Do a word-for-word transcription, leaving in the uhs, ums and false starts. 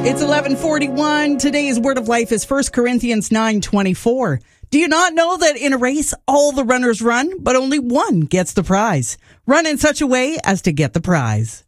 It's eleven forty-one. Today's word of life is First Corinthians nine twenty-four. Do you not know that in a race, all the runners run, but only one gets the prize? Run in such a way as to get the prize.